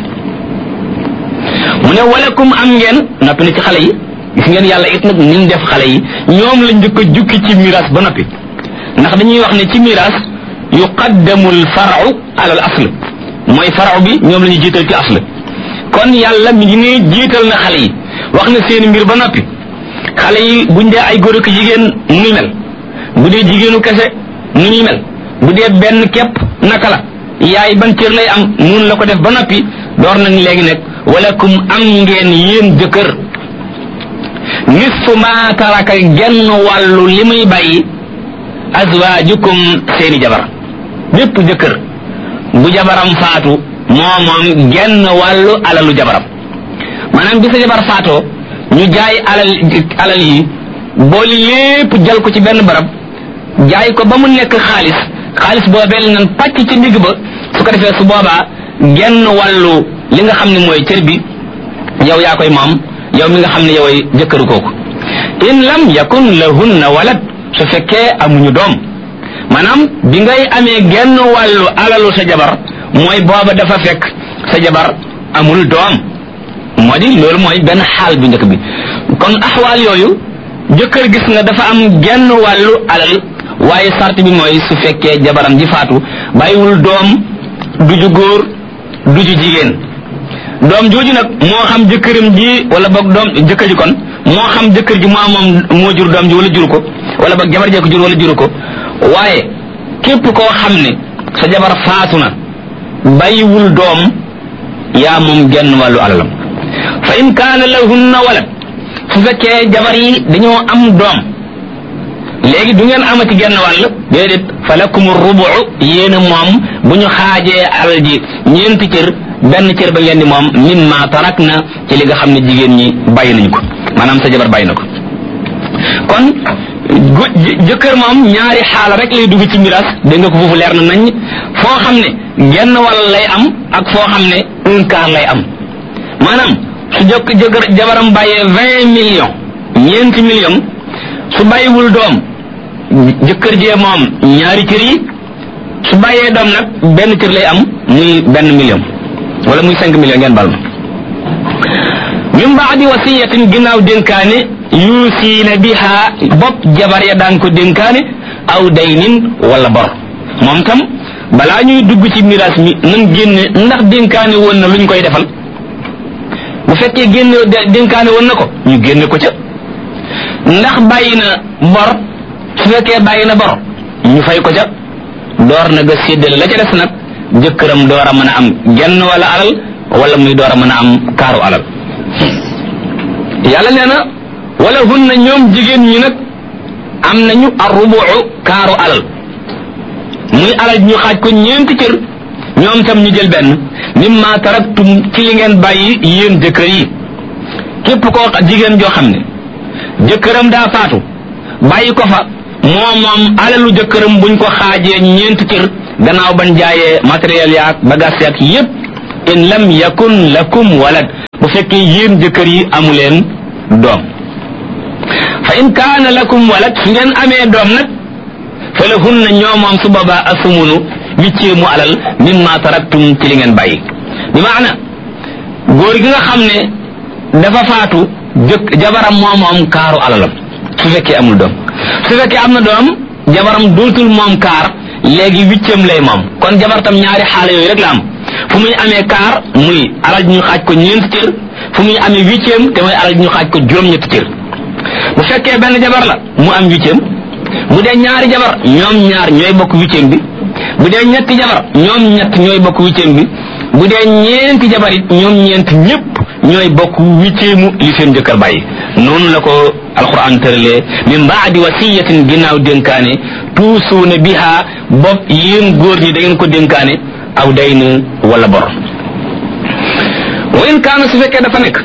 mu ne walakum am ngeen noppi na ci xale yi gis ngeen yàlla it nag ni mu def xale yi ñoom la njëkk a jukki ci miraas ba noppi ndax dañuy wax ne ci miraas yuqaddamu al faru ala al asl mooy faru bi ñoom la ñuy jiital ci asl kon yàlla mi ngi ne jiital na xale yi wax na seen mbir ba noppi xale yi buñ dee ay góor ak jigéen nu ñuy mel bu dee jigéenu kese nu ñuy mel bu dee benn képp naka la yaay ban cër lay am nun la ko def ba noppi door nañ léegi nag walakum am ngeen yéen jëkkër nisfu ma taraka genn wàllu li muy bàyyi azwaajukum seeni jabar bépp jëkkër bu jabaram faatu moom genn wàllu alalu jabaram maanaam bi sa jabar faatoo ñu jaay alal yi boole lépp jël ko ci benn barab jaay ko ba mu nekk xaalis boobee la nan pàcc ci ndigg ba su ko defee su boobaa genn wàllu li nga xam ne mooy cër bi yow yaa koy moom yow mi nga xam ne yoway jëkkëru kooku in lam yakun lahunna walad su fekkee amuñu doom maanaam bi ngay amee genn wàllu alalu sa jabar mooy booba dafa fekk sa jabar amul doom moo di loolu mooy benn xaal bu njëkk bi kon axwaal yooyu jëkkër gis nga dafa am genn wàllu alal waaye sart bi mooy su fekkee jabaram ji faatu bàyyiwul doom du ju góor du ju jigéen doom jooju nag moo xam jëkkëram ji wala boog doom jëkkër ji kon moo xam jëkkër ji moo jur doom ji wala juru ko wala boog jabar jee ko jur wala juru ko waaye képp koo xam ne sa jabar faatu na bàyyiwul doom yaa moom genn wàllu alalam fa in kaana lahunna walad su fekkee jabar yi dañoo am doom léegi du ngeen amati genn wàll déedéet fa lakum rubu yéen a moom bu ñu xaajee alal ji ñeenti cër benn cër ba ngeen di moom mimma tarak na ci li nga xam ne jigéen ñi bàyyi nañu ko maanaam sa jabar bàyyi na ko kon jëkkër moom ñaari xaala rek lay dugg ci miraas dégg nga ko foofu leer na nañ foo xam ne genn wàll lay am ak foo xam ne un quart lay am maanaam su jabaram bàyyee 20 millions ñeenti millions su bàyyiwul doom jëkkër jee moom ñaari cër yi su bàyyee doom nag benn cër lay am muy benn million wala muy 5 millions ngeen bal ma min baadi wasiyatin ginnaaw dénkaane yuusiina biha bopp jabar ya daan ko dénkaane aw daynin wala bor moom tam balaa ñuy dugg ci miraas mi nan génne ndax dénkaane woon na lu ñu koy defal bu fekkee génne dénkaane woon na ko ñu génne ko ca ndax bàyyi na bor su fekkee bàyyi na bor ñu fay ko ca door na ga séddale la ca des nag jëkkëram door a mën a am genn wala alal wala muy door a mën a am kaaru alal yàlla nee na wala hunna ñoom jigéen ñi nag am nañu arrubu kaaru alal muy alal ñu xaaj ko ñeenti cër ñoom tam ñu jël benn mimma taraktum ci li ngeen bàyyi yéen jëkkër yi képp koo jigéen joo xam ne jëkkëram daa faatu bàyyi ko fa moom alalu jëkkëram buñ ko xaajee ñeenti cër gannaaw ban jaayee matériel yaak bagage yaak yépp in lam yakun lakum walad bu fekkee yéen jëkkër yi amuleen doom fa in kaana lakum walad su ngeen amee doom nag fa lahunna ñoo moom su boobaa asumunu wicceemu alal mimma taraktum ci li ngeen bàyyi bi maana góor gi nga xam ne dafa faatu jabaram moom kaaru alalam su fekkee amul doom su fekkee am na doom jabaram dootul moom kaar léegi wicceem lay moom kon jabar tam ñaari xaala yooyu rek la am fu muy amee kaar muy alal ñu xaaj ko ñeenti cër fu muy amee wicceem te mooy alal ñu xaaj ko juróom-ñetti cër bu fekkee benn jabar la mu am wicceem bu dee ñaari jabar ñoom ñaar ñooy bokk wicceem bi bu dee ñetti jabar ñoom ñett ñooy bokk wicceem bi bu dee ñeenti jabar it ñoom ñeent ñëpp ñooy bokk wicceemu li seen jëkkër bàyyi noonu la ko alquran tëralee min baadi wasiyatin ginnaaw dénkaane tuusuuna biha bopp yéen góor ñi da ngeen ko dénkaane aw dayn wala bor wa in kaana su fekkee dafa nekk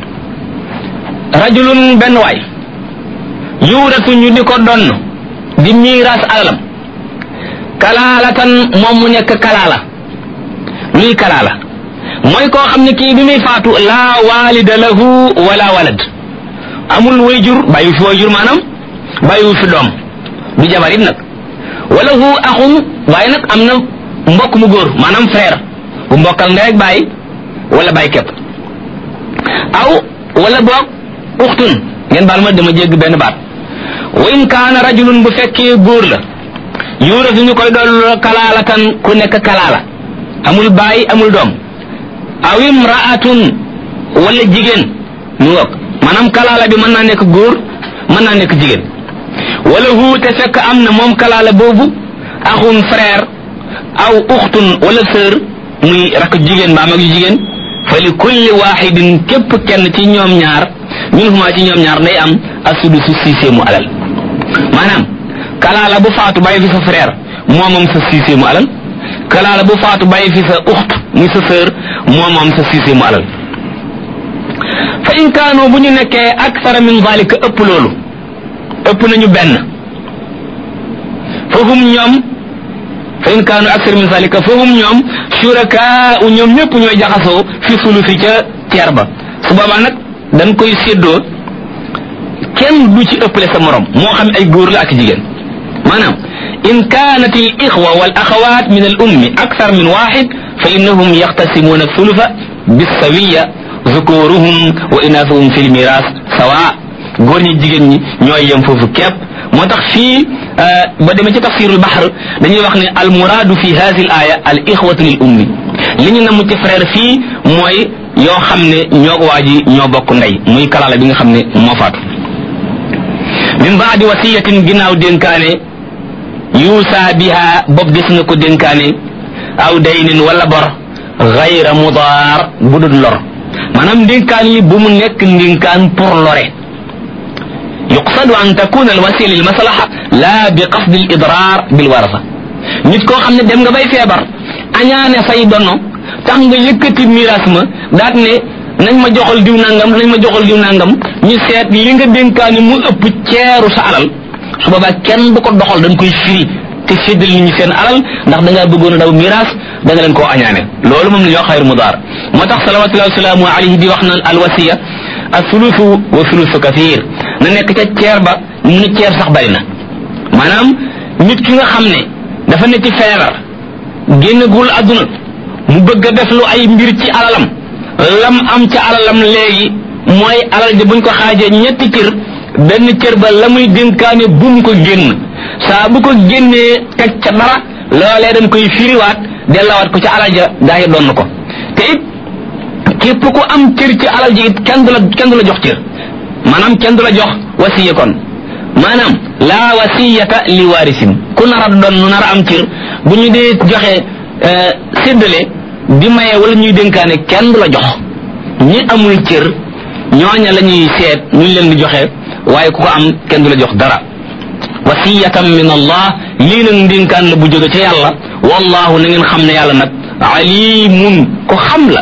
rajulun benn waay yuuratu ñu di ko donn di miiraas alalam kalaalatan moom mu nekk kalaala luy kalaala mooy koo xam ne kii bi muy faatu laa waalida lahu wala walad amul wayjur bàyyi fi wayjur maanaam bàyyi fi doom du jabarit nag wala hu axun waaye nag am na mbokk mu góor maanaam frère bu mbokkal ndey ak bàyyi wala bàyyi képp aw wala boog uxtun ngeen baal ma dama jégg benn baat wa in kaana rajulun bu fekkee góor la yuuratu ñu koy doon kalaalatan ku nekk kalaala amul bàyyi amul doom aw imraatun wala jigéen mu ngoog maanaam kalaala bi mën naa nekk góor mën naa nekk jigéen wala hu te fekk am na moom kalaala boobu axun frère aw uxtun wala sœur muy rakk jigéen mbaa mag yu jigéen fa li kulli waxidin képp kenn ci ñoom ñaar minhuma ci ñoom ñaar day am asudusu sixième mu alal maanaam kalaala bu faatu bàyyi fi sa frère moomam sa sixième mu alal kalaala bu faatu bàyyi fi sa uxt muy sa sœur moomam sa sixième mu alal fa in kaanu bu ñu nekkee aksara min zalika ëpp loolu ëpp nañu benn fahum ñoom fa in kaanu aksara min zalika fahum ñoom shurakaa ñoom ñëpp ñooy jaxasoo fi sulusi ca ceer ba su boobaa nag dañ koy séddoo kenn du ci ëppale sa morom moo xam ay góor la ak jigéen maanaam in kaanat al ixwa wal axawaat min al ummi akthar min waxid fa innahum yaxtasimuuna thulutha bisawiya zukuruhum wa inaasuhum fi lmiras sawa góor ñi jigéen ñi ñooy yem foofu képp moo tax fii ba demee ci tafsirul bahr dañuy wax ne al muraadu fi hadihi al aya al ixwatu lil ummi li ñu namm ci frère fii mooy yoo xam ne ñoo ko waa ji ñoo bokk ndey muy kalaala bi nga xam ne moo faatu min baadi wasiyatin ginnaaw dénkaane yuusa biha bopp des na ko dénkaane aw daynin wala bor gayra mudaar bu dul lor maanaam ndénkaan yi bu mu nekk ndénkaan pour lore yuqsadu an takuna alwasila lil maslaha la bi qasdi al idrar bil warasa nit koo xam ne dem nga bay feebar añaane say dono tax nga yëkkati miraas ma daat ne nañ ma joxal diw nangam nañ ma joxal diw nangam ñu seet li nga dénkaani mu ëpp ceeru sa alal su boobaa kenn du ko doxal dañ koy firi te séddal nit ñi seen alal ndax da ngaa bëggoon a daw miraas da nga leen koo añaane loolu moom la ñoo xayr mudaar moo tax salawatullahi wasalaamu alayhi di wax naan alwasiya asulusu wa sulusu kathir na nekk ca ceer ba mu ne ceer sax bari na maanaam nit ki nga xam ne dafa ne ci feebar génnagul adduna mu bëgg a def lu ay mbir ci alalam lam am ca alalam léegi mooy alal ji buñ ko xaajee ñetti cër benn cër ba la muy dénkaane bum ko génn saa bu ko génnee teg ca dara loolee dañ koy firiwaat dellawaat ko ca alal ja gaa yi doon ko te it képp ku am cër ci alal ji it kenn du la jox cër maanaam kenn du la jox wasiya kon maanaam laa wasiyata li waarisin ku nar a doon nar a am cër bu ñu dee joxe séddale di maye wala ñuy dénkaane kenn du la jox ñi amul cër ñooña la ñuy seet ñu leen di joxe waaye ku ko am kenn du la jox dara wasiyatan min allah lii nag ndénkaan la bu jóge ca yàlla wallahu na ngeen xam ne yàlla nag alimun ko xam la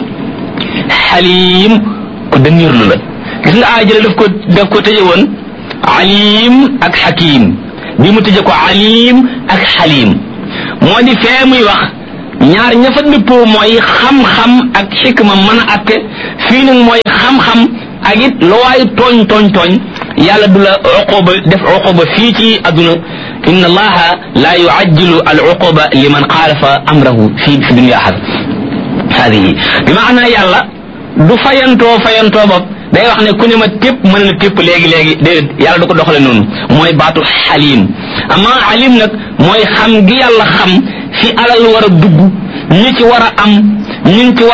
xalim ko dënirlu la gis nga aajale daf ko tëje woon alim ak xakim bi mu tëje ko alim ak xalim moo di fee muy wax ñaar ña fa dëppoo mooy xam-xam ak xikma mën a atte fii nag mooy xam-xam ak it lu waay tooñ yàlla du la uquba def uquba fii ci adduna inna allaha la yuajjilu al uquba liman xaalafa amrahu fi dunya hadihi bi maana yàlla du fayantoo bopp day wax ne ku ne ma tépp mën na tépp léegi déedéet yàlla du ko doxale noonu mooy baatu xalim ama alim nag mooy xam gi yàlla xam fi alal war a dugg ñi ci war a am ñi ci war